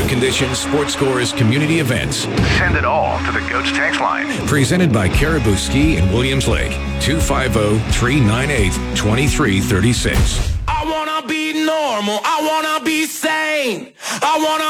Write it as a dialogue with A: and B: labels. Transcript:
A: conditions, sports scores, community events.
B: Send it all to the Goats text line.
A: Presented by Caribou Ski in Williams Lake. 250-398-2336.
C: I wanna be normal. I wanna be sane. I wanna